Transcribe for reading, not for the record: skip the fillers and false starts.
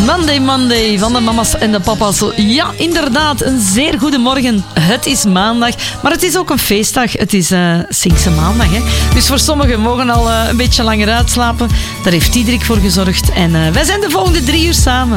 Monday van de mama's en de papa's. Ja, inderdaad, een zeer goede morgen. Het is maandag, maar het is ook een feestdag. Het is Sinkse maandag. Hè? Dus voor sommigen mogen al een beetje langer uitslapen. Daar heeft Diederik voor gezorgd. En wij zijn de volgende 3 uur samen.